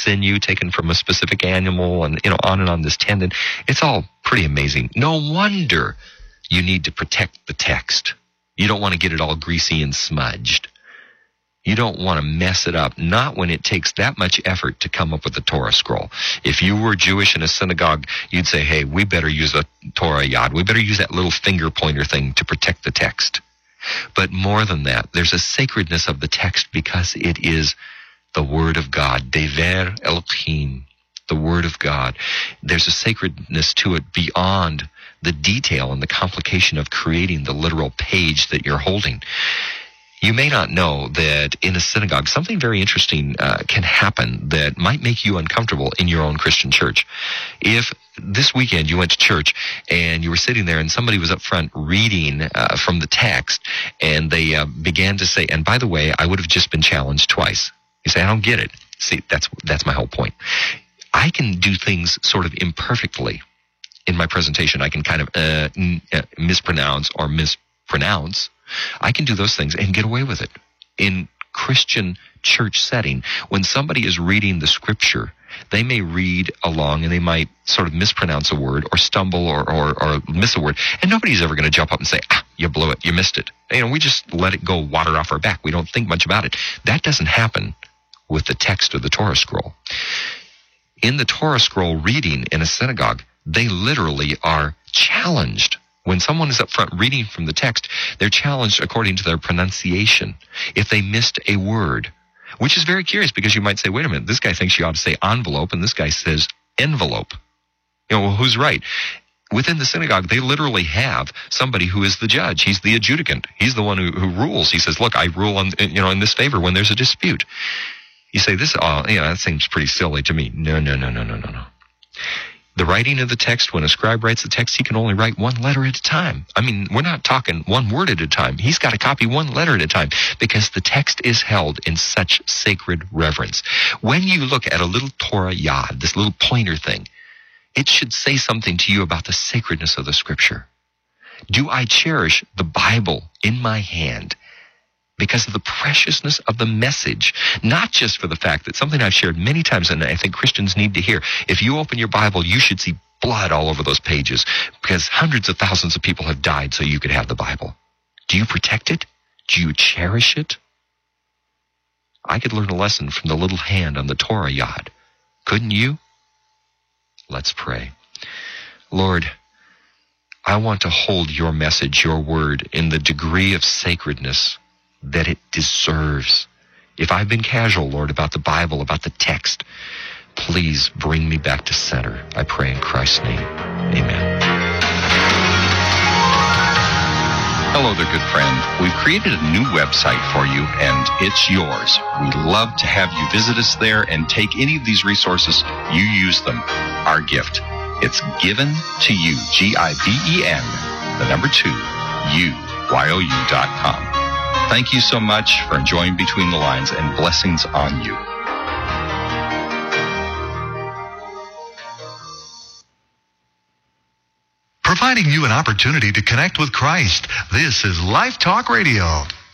sinew taken from a specific animal, and on this tendon. It's all pretty amazing. No wonder you need to protect the text. You don't want to get it all greasy and smudged. You don't want to mess it up, not when it takes that much effort to come up with a Torah scroll. If you were Jewish in a synagogue, you'd say, hey, we better use a Torah yad. We better use that little finger pointer thing to protect the text. But more than that, there's a sacredness of the text because it is the Word of God, Dever Elohim, the Word of God. There's a sacredness to it beyond the detail and the complication of creating the literal page that you're holding. You may not know that in a synagogue, something very interesting can happen that might make you uncomfortable in your own Christian church. If this weekend you went to church and you were sitting there and somebody was up front reading from the text, and they began to say, and by the way, I would have just been challenged twice. You say, I don't get it. See, that's my whole point. I can do things sort of imperfectly in my presentation. I can kind of mispronounce or mispronounce. I can do those things and get away with it. In Christian church setting, when somebody is reading the scripture, they may read along and they might sort of mispronounce a word or stumble or miss a word, and nobody's ever going to jump up and say, you blew it, you missed it. We just let it go water off our back. We don't think much about it. That doesn't happen with the text of the Torah scroll. In the Torah scroll reading in a synagogue, they literally are challenged. When someone is up front reading from the text, they're challenged according to their pronunciation. If they missed a word, which is very curious because you might say, wait a minute, this guy thinks you ought to say envelope and this guy says envelope. Well, who's right? Within the synagogue, they literally have somebody who is the judge. He's the adjudicant. He's the one who rules. He says, look, I rule in this favor when there's a dispute. You say, that seems pretty silly to me. No. The writing of the text, when a scribe writes the text, he can only write one letter at a time. We're not talking one word at a time. He's got to copy one letter at a time because the text is held in such sacred reverence. When you look at a little Torah yad, this little pointer thing, it should say something to you about the sacredness of the scripture. Do I cherish the Bible in my hand because of the preciousness of the message, not just for the fact that something I've shared many times and I think Christians need to hear. If you open your Bible, you should see blood all over those pages because hundreds of thousands of people have died so you could have the Bible. Do you protect it? Do you cherish it? I could learn a lesson from the little hand on the Torah yad. Couldn't you? Let's pray. Lord, I want to hold your message, your word, in the degree of sacredness that it deserves. If I've been casual, Lord, about the Bible, about the text, please bring me back to center. I pray in Christ's name. Amen. Hello there, good friend. We've created a new website for you, and it's yours. We'd love to have you visit us there and take any of these resources. You use them. Our gift. It's given to you, GIVEN, 2, UYOU.com. Thank you so much for enjoying Between the Lines, and blessings on you. Providing you an opportunity to connect with Christ. This is Life Talk Radio.